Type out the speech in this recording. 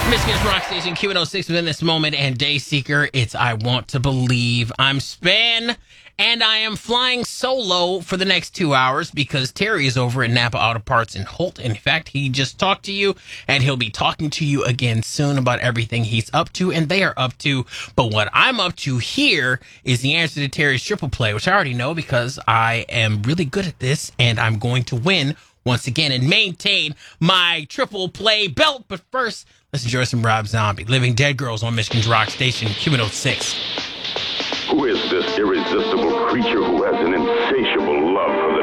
Michigan's Rock Station, Q106 within this moment, and Dayseeker, it's I Want to Believe. I'm Span, and I am flying solo for the next 2 hours because Terry is over at Napa Auto Parts in Holt. In fact, he just talked to you, and he'll be talking to you again soon about everything he's up to and they are up to. But what I'm up to here is the answer to Terry's triple play, which I already know because I am really good at this, and I'm going to win once again and maintain my triple play belt. But first, let's enjoy some Rob Zombie, Living Dead Girls on Michigan's Rock Station, Q106. Who is this irresistible creature who has an insatiable